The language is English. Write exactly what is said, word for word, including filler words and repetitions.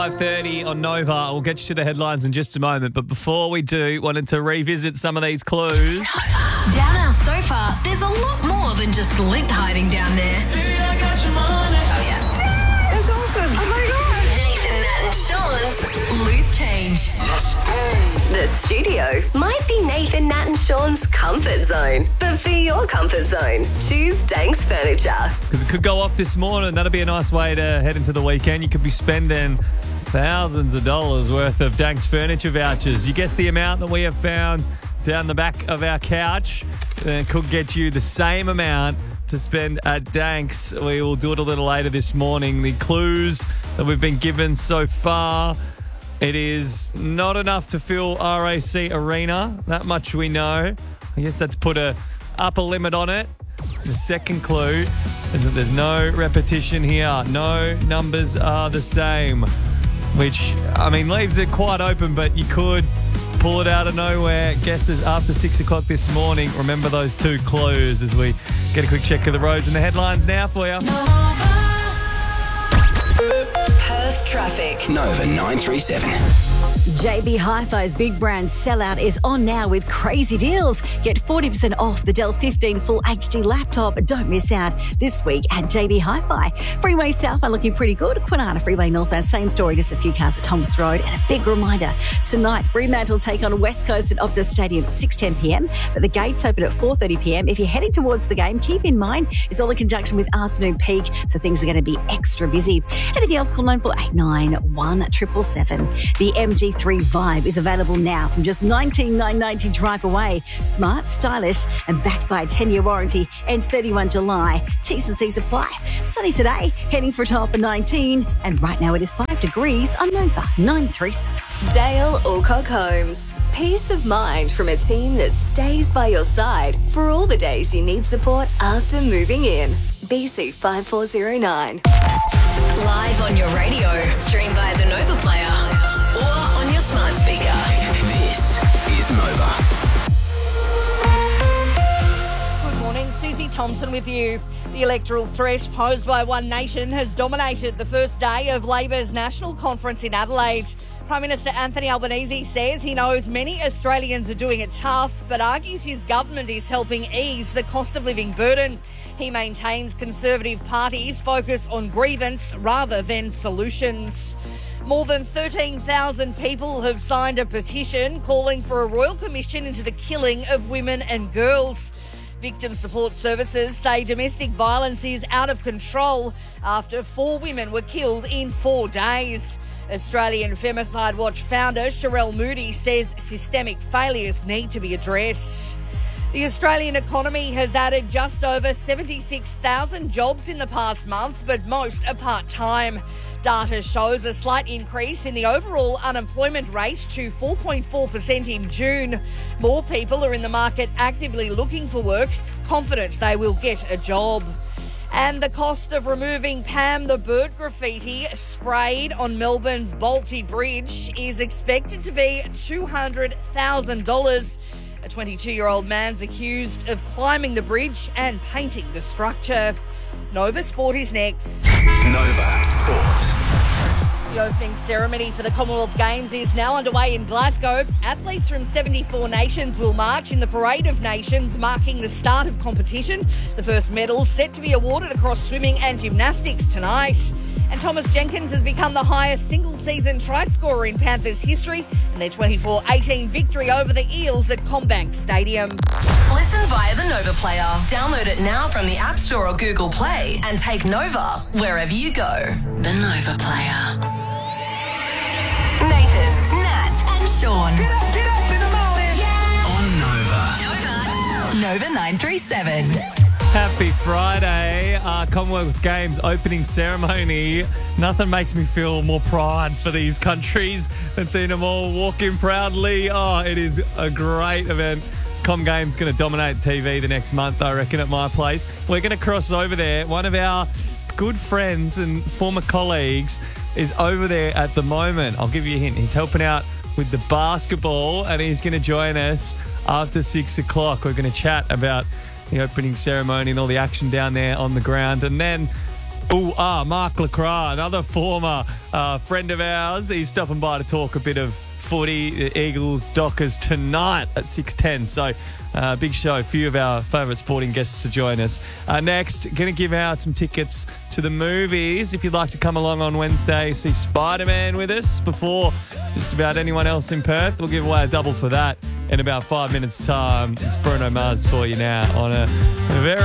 five thirty on Nova. We'll get you to the headlines in just a moment. But before we do, wanted to revisit some of these clues. Nova. Down our sofa, there's a lot more than just lint hiding down there. Baby, I got your money. Oh, yeah. It's awesome. Oh, my God. Nathan, Nat and Sean's Loose Change. Let's go. The studio might be Nathan, Nat and Sean's comfort zone. But for your comfort zone, choose Danks Furniture. Because it could go off this morning. That'll be a nice way to head into the weekend. You could be spending thousands of dollars worth of Danks Furniture vouchers. You guess the amount that we have found down the back of our couch. It could get you the same amount to spend at Danks. We will do it a little later this morning. The clues that we've been given so far, it is not enough to fill R A C Arena. That much we know. I guess that's put a upper limit on it. The second clue is that there's no repetition here. No numbers are the same, which, I mean, leaves it quite open, but you could pull it out of nowhere. Guesses after six o'clock this morning. Remember those two clues as we get a quick check of the roads and the headlines now for you. Perth traffic. Nova nine three seven. J B Hi-Fi's big brand sellout is on now with crazy deals. Get forty percent off the Dell fifteen Full H D laptop. Don't miss out this week at J B Hi-Fi. Freeway South are looking pretty good. Kwinana Freeway Northbound, same story, just a few cars at Thomas Road. And a big reminder, tonight Fremantle take on West Coast at Optus Stadium at six ten p m, but the gates open at four thirty p m. If you're heading towards the game, keep in mind it's all in conjunction with afternoon peak, so things are going to be extra busy. Anything else, call nine four eight nine, one seven seven seven. The M G three Vibe is available now from just nineteen thousand nine hundred ninety drive away. Smart, stylish, and backed by a ten-year warranty. Ends thirty-first of July. T's and C's apply. Sunny today, heading for a top of nineteen. And right now it is five degrees on Nova nine three seven. Dale Alcock Homes. Peace of mind from a team that stays by your side for all the days you need support after moving in. B C five four zero nine. Live on your radio, stream via the Nova Player, or on your smart speaker. This is Nova. Good morning, Susie Thompson with you. The electoral threat posed by One Nation has dominated the first day of Labor's National Conference in Adelaide. Prime Minister Anthony Albanese says he knows many Australians are doing it tough, but argues his government is helping ease the cost of living burden. He maintains Conservative parties focus on grievance rather than solutions. More than thirteen thousand people have signed a petition calling for a royal commission into the killing of women and girls. Victim support services say domestic violence is out of control after four women were killed in four days. Australian Femicide Watch founder Sherelle Moody says systemic failures need to be addressed. The Australian economy has added just over seventy-six thousand jobs in the past month, but most are part-time. Data shows a slight increase in the overall unemployment rate to four point four percent in June. More people are in the market actively looking for work, confident they will get a job. And the cost of removing Pam the bird graffiti sprayed on Melbourne's Bolte Bridge is expected to be two hundred thousand dollars. A twenty-two-year-old man's accused of climbing the bridge and painting the structure. Nova Sport is next. Nova Sport. The opening ceremony for the Commonwealth Games is now underway in Glasgow. Athletes from seventy-four nations will march in the Parade of Nations, marking the start of competition. The first medals set to be awarded across swimming and gymnastics tonight. And Thomas Jenkins has become the highest single-season try scorer in Panthers history in their twenty-four eighteen victory over the Eels at CommBank Stadium. Listen via the Nova Player. Download it now from the App Store or Google Play and take Nova wherever you go. The Nova Player. Nathan, Nat and Sean. Get up, get up in the morning. Yeah. On Nova. Nova. Nova nine three seven. Happy Friday. Uh, Commonwealth Games opening ceremony. Nothing makes me feel more pride for these countries than seeing them all walk in proudly. Oh, it is a great event. Com Games going to dominate T V the next month, I reckon, at my place. We're going to cross over there. One of our good friends and former colleagues is over there at the moment. I'll give you a hint. He's helping out with the basketball and he's going to join us after six o'clock. We're going to chat about the opening ceremony and all the action down there on the ground. And then Oh, ah, Mark Lacroix, another former uh, friend of ours. He's stopping by to talk a bit of footy, the Eagles, Dockers tonight at six ten. So, uh, big show. A few of our favourite sporting guests to join us. Uh, next, going to give out some tickets to the movies. If you'd like to come along on Wednesday, see Spider-Man with us before just about anyone else in Perth, we'll give away a double for that in about five minutes' time. It's Bruno Mars for you now on a, a very